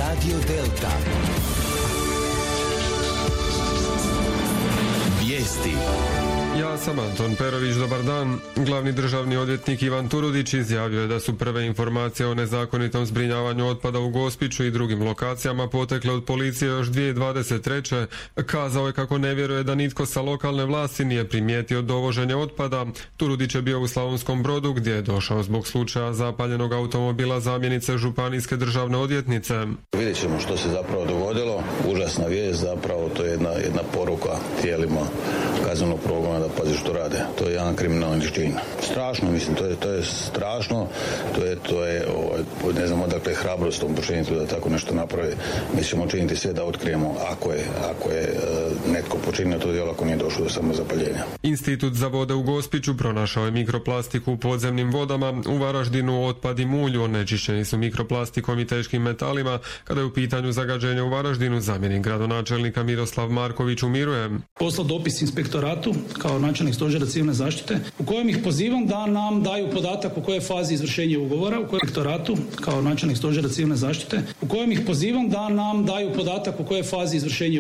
Radio Delta. Vijesti. Ja sam Anton Perović, dobar dan. Glavni državni odvjetnik Ivan Turudić izjavio je da su prve informacije o nezakonitom zbrinjavanju otpada u Gospiću i drugim lokacijama potekle od policije još 2023. Kazao je kako ne vjeruje da nitko sa lokalne vlasti nije primijetio dovoženje otpada. Turudić je bio u Slavonskom Brodu gdje je došao zbog slučaja zapaljenog automobila zamjenice županijske državne odvjetnice. Vidjet ćemo što se zapravo dogodilo. Užasna vijest, zapravo to je jedna poruka tijelima kaznenog progona da pazi što rade. To je jedan kriminalni čin. Strašno, mislim, to je strašno. To je ne znam odakle hrabrost tom počinitelju da tako nešto napravi. Mi ćemo učiniti sve da otkrijemo ako je netko počinio to djelo, ako nije došlo do samozapaljenja. Institut za vode u Gospiću pronašao je mikroplastiku u podzemnim vodama. U Varaždinu otpad i mulj onečišćeni su mikroplastikom i teškim metalima. Kada je u pitanju zagađenja u Varaždinu, zamjenik gradonačelnika Miroslav Marković umiruje. Poslao dopis inspektoratu kao načelnik stožera civilne zaštite u kojem ih pozivam da nam daju podatak u kojoj fazi izvršenje ugovora, u kojem inspektoratu kao načelnik stožera civilne zaštite, u kojem ih pozivam da nam daju podatak u kojoj fazi izvršenje